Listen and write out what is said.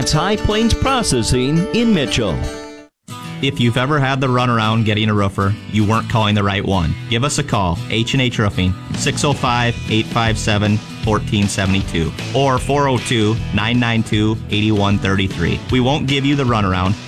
It's High Plains Processing in Mitchell. If you've ever had the runaround getting a roofer, you weren't calling the right one. Give us a call, H&H Roofing, 605-857-1472 or 402-992-8133. We won't give you the runaround.